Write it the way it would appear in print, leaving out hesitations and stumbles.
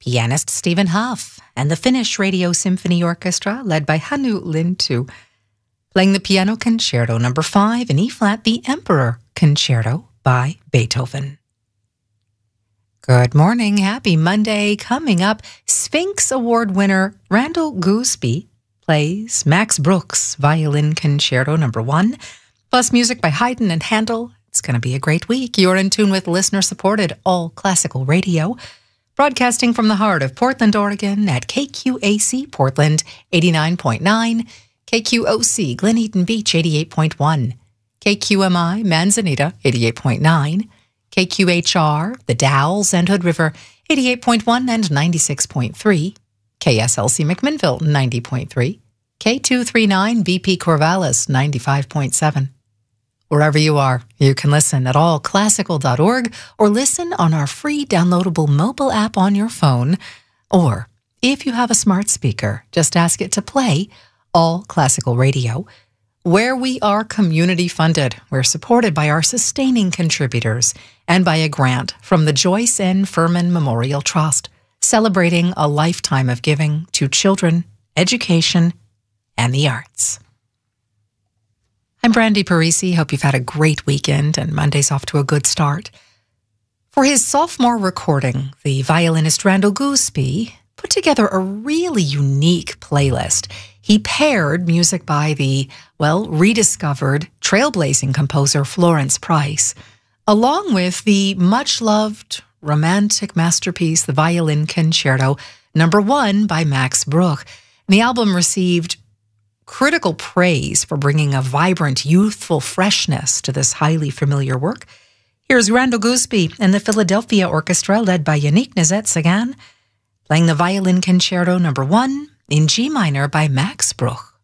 pianist Stephen Huff, and the Finnish Radio Symphony Orchestra, led by Hannu Lintu, playing the Piano Concerto No. 5 in E-flat, the Emperor Concerto by Beethoven. Good morning, happy Monday. Coming up, Sphinx Award winner Randall Gooseby plays Max Bruch's Violin Concerto No. 1, plus music by Haydn and Handel. It's going to be a great week. You're in tune with listener-supported All Classical Radio, broadcasting from the heart of Portland, Oregon at KQAC Portland 89.9, KQOC Glen Eden Beach 88.1, KQMI Manzanita 88.9, KQHR The Dalles and Hood River 88.1 and 96.3, KSLC McMinnville 90.3, K239 BP Corvallis 95.7. Wherever you are, you can listen at allclassical.org or listen on our free downloadable mobile app on your phone. Or, if you have a smart speaker, just ask it to play All Classical Radio. Where we are community funded, we're supported by our sustaining contributors and by a grant from the Joyce N. Furman Memorial Trust, celebrating a lifetime of giving to children, education, and the arts. I'm Brandy Parisi. Hope you've had a great weekend and Monday's off to a good start. For his sophomore recording, the violinist Randall Gooseby put together a really unique playlist. He paired music by the, rediscovered, trailblazing composer Florence Price, along with the much-loved romantic masterpiece, the Violin Concerto No. 1 by Max Bruch. And the album received critical praise for bringing a vibrant, youthful freshness to this highly familiar work. Here's Randall Gooseby and the Philadelphia Orchestra, led by Yannick Nézet-Séguin, playing the Violin Concerto No. 1 in G minor by Max Bruch.